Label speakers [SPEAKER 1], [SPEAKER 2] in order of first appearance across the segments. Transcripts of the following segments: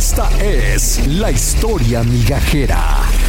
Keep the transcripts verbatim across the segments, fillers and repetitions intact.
[SPEAKER 1] Esta es la historia migajera.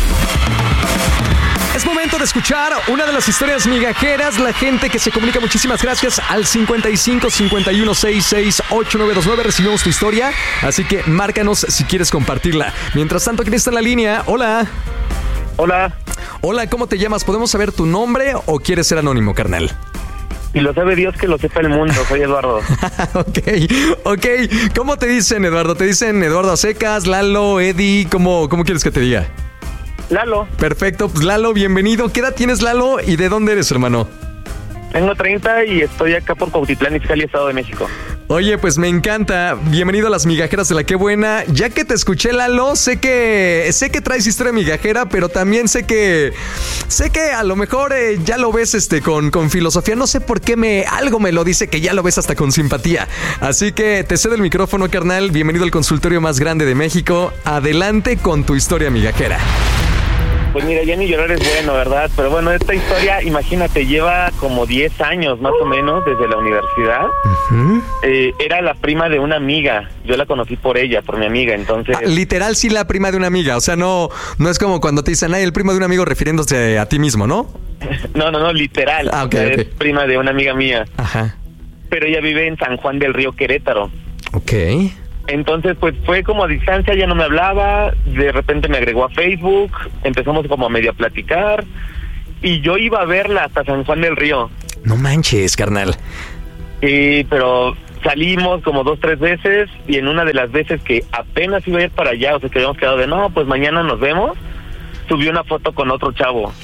[SPEAKER 1] Es momento de escuchar una de las historias migajeras. La gente que se comunica, muchísimas gracias al cincuenta y cinco cincuenta y uno sesenta y seis ochenta y nueve veintinueve. Recibimos tu historia, así que márcanos si quieres compartirla. Mientras tanto, ¿quién está en la línea? Hola.
[SPEAKER 2] Hola.
[SPEAKER 1] Hola, ¿cómo te llamas? ¿Podemos saber tu nombre o quieres ser anónimo, carnal?
[SPEAKER 2] Y lo sabe Dios que lo sepa el mundo. Soy Eduardo.
[SPEAKER 1] ok, ok. ¿Cómo te dicen, Eduardo? ¿Te dicen Eduardo a secas, Lalo, Eddie? ¿Cómo, cómo quieres que te diga?
[SPEAKER 2] Lalo.
[SPEAKER 1] Perfecto, pues Lalo, bienvenido. ¿Qué edad tienes, Lalo? ¿Y de dónde eres, hermano?
[SPEAKER 2] Tengo treinta y estoy acá por Cuautitlán, Izcalli, Estado de México.
[SPEAKER 1] Oye, pues me encanta. Bienvenido a las migajeras de la Qué Buena. Ya que te escuché, Lalo, sé que sé que traes historia migajera, pero también sé que sé que a lo mejor eh, ya lo ves este con, con filosofía. No sé por qué me algo me lo dice que ya lo ves hasta con simpatía. Así que te cedo el micrófono, carnal. Bienvenido al consultorio más grande de México. Adelante con tu historia migajera.
[SPEAKER 2] Pues mira, ya ni llorar es bueno, ¿verdad? Pero bueno, esta historia, imagínate, lleva como diez años más o menos desde la universidad. Uh-huh. Eh, era la prima de una amiga. Yo la conocí por ella, por mi amiga, entonces...
[SPEAKER 1] Ah, literal, sí, la prima de una amiga. O sea, no, no es como cuando te dicen, ay, el primo de un amigo refiriéndose a ti mismo, ¿no?
[SPEAKER 2] no, no, no, literal.
[SPEAKER 1] Ah, ok,
[SPEAKER 2] o sea,
[SPEAKER 1] okay.
[SPEAKER 2] Es prima de una amiga mía.
[SPEAKER 1] Ajá.
[SPEAKER 2] Pero ella vive en San Juan del Río, Querétaro.
[SPEAKER 1] Ok.
[SPEAKER 2] Entonces, pues fue como a distancia, ya no me hablaba, de repente me agregó a Facebook, empezamos como a medio a platicar, y yo iba a verla hasta San Juan del Río.
[SPEAKER 1] No manches, carnal.
[SPEAKER 2] Sí, pero salimos como dos, tres veces, y en una de las veces que apenas iba a ir para allá, o sea, que habíamos quedado de, no, pues mañana nos vemos, subí una foto con otro chavo.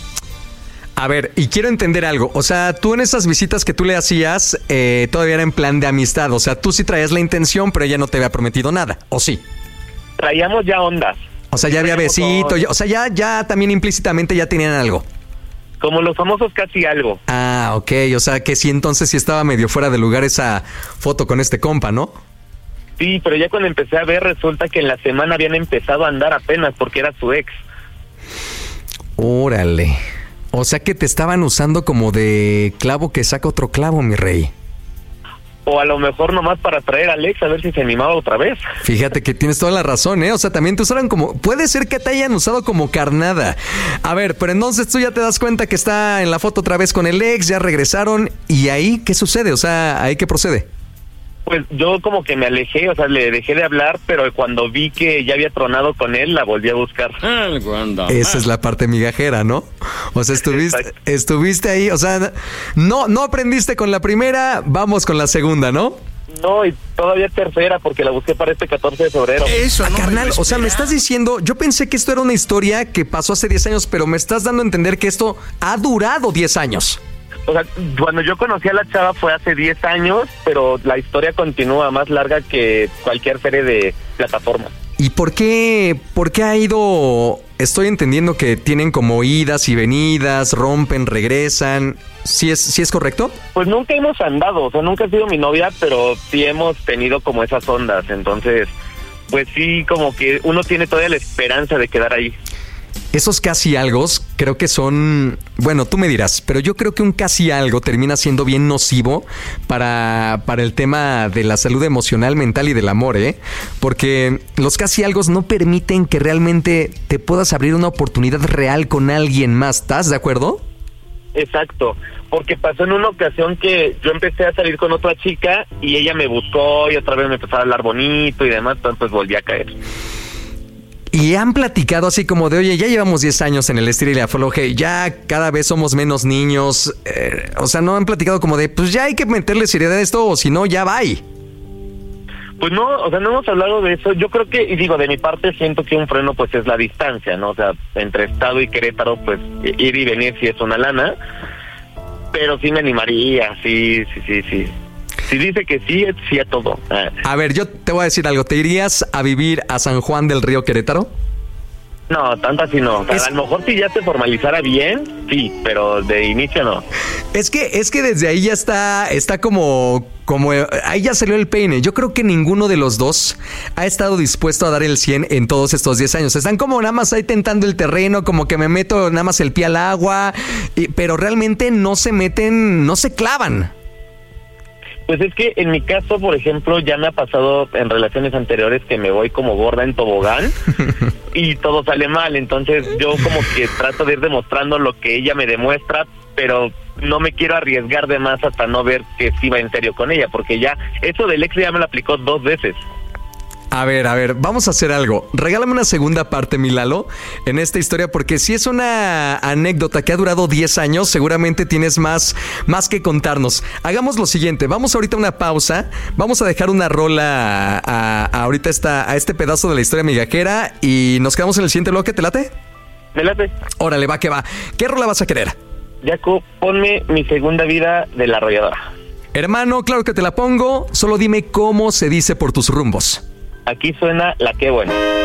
[SPEAKER 1] A ver, y quiero entender algo. O sea, tú en esas visitas que tú le hacías, eh, todavía era en plan de amistad. O sea, tú sí traías la intención, pero ella no te había prometido nada, ¿o sí?
[SPEAKER 2] Traíamos ya ondas.
[SPEAKER 1] O sea, ya había besito, ya, o sea, ya, ya también implícitamente ya tenían algo.
[SPEAKER 2] Como los famosos casi algo.
[SPEAKER 1] Ah, ok, o sea, que sí, entonces sí estaba medio fuera de lugar esa foto con este compa, ¿no?
[SPEAKER 2] Sí, pero ya cuando empecé a ver, resulta que en la semana habían empezado a andar apenas, porque era su ex.
[SPEAKER 1] Órale. O sea que te estaban usando como de clavo que saca otro clavo, mi rey.
[SPEAKER 2] O a lo mejor nomás para traer a Alex a ver si se animaba otra vez.
[SPEAKER 1] Fíjate que tienes toda la razón, ¿eh? O sea, también te usaron como... Puede ser que te hayan usado como carnada. A ver, pero entonces tú ya te das cuenta que está en la foto otra vez con el ex, ya regresaron. ¿Y ahí qué sucede? O sea, ¿ahí qué procede?
[SPEAKER 2] Pues yo como que me alejé, o sea, le dejé de hablar, pero cuando vi que ya había tronado con él, la volví a buscar.
[SPEAKER 1] Esa es la parte migajera, ¿no? O sea, estuviste, estuviste ahí, o sea, no, no aprendiste con la primera, vamos con la segunda, ¿no?
[SPEAKER 2] No, y todavía tercera, porque la busqué para este catorce de febrero.
[SPEAKER 1] Eso, ah, no, carnal, o sea, me estás diciendo, yo pensé que esto era una historia que pasó hace diez años, pero me estás dando a entender que esto ha durado diez años.
[SPEAKER 2] O sea, cuando yo conocí a la chava fue hace diez años, pero la historia continúa más larga que cualquier serie de plataforma.
[SPEAKER 1] ¿Y por qué, por qué ha ido? Estoy entendiendo que tienen como idas y venidas, rompen, regresan. ¿Sí es, sí es correcto?
[SPEAKER 2] Pues nunca hemos andado, o sea, nunca ha sido mi novia, pero sí hemos tenido como esas ondas. Entonces, pues sí, como que uno tiene todavía la esperanza de quedar ahí.
[SPEAKER 1] Esos casi algos creo que son, bueno, tú me dirás, pero yo creo que un casi algo termina siendo bien nocivo para, para el tema de la salud emocional, mental y del amor, ¿eh? Porque los casi algos no permiten que realmente te puedas abrir una oportunidad real con alguien más, ¿estás de acuerdo?
[SPEAKER 2] Exacto, porque pasó en una ocasión que yo empecé a salir con otra chica y ella me buscó y otra vez me empezó a hablar bonito y demás, entonces pues volví a caer.
[SPEAKER 1] Y han platicado así como de, oye, ya llevamos diez años en el estilo y la afloje, ya cada vez somos menos niños. Eh, o sea, no han platicado como de, pues ya hay que meterle seriedad a esto o si no, ya va.
[SPEAKER 2] Pues no, o sea, no hemos hablado de eso. Yo creo que, y digo, de mi parte siento que un freno pues es la distancia, ¿no? O sea, entre Estado y Querétaro, pues ir y venir sí es una lana. Pero sí me animaría, sí, sí, sí, sí. Si dice que sí, es sí a todo. Ah.
[SPEAKER 1] A ver, yo te voy a decir algo. ¿Te irías a vivir a San Juan del Río, Querétaro?
[SPEAKER 2] No, tanto así no. O sea, es... A lo mejor si ya se formalizara bien, sí, pero de inicio no.
[SPEAKER 1] Es que, es que desde ahí ya está, está como, como, ahí ya salió el peine. Yo creo que ninguno de los dos ha estado dispuesto a dar el cien en todos estos diez años. Están como nada más ahí tentando el terreno, como que me meto nada más el pie al agua, y, pero realmente no se meten, no se clavan.
[SPEAKER 2] Pues es que en mi caso, por ejemplo, ya me ha pasado en relaciones anteriores que me voy como gorda en tobogán y todo sale mal. Entonces yo como que trato de ir demostrando lo que ella me demuestra, pero no me quiero arriesgar de más hasta no ver que sí va en serio con ella, porque ya eso del ex ya me lo aplicó dos veces.
[SPEAKER 1] A ver, a ver, vamos a hacer algo. Regálame una segunda parte, mi Lalo, en esta historia, porque si es una anécdota que ha durado diez años, seguramente tienes más, más que contarnos. Hagamos lo siguiente, vamos ahorita a una pausa, vamos a dejar una rola a, a, ahorita esta, a este pedazo de la historia migajera y nos quedamos en el siguiente bloque, ¿te late?
[SPEAKER 2] Me late.
[SPEAKER 1] Órale, va que va. ¿Qué rola vas a querer?
[SPEAKER 2] Jaco, ponme Mi Segunda Vida de La Arrolladora.
[SPEAKER 1] Hermano, claro que te la pongo, solo dime cómo se dice por tus rumbos.
[SPEAKER 2] Aquí suena La Qué Buena.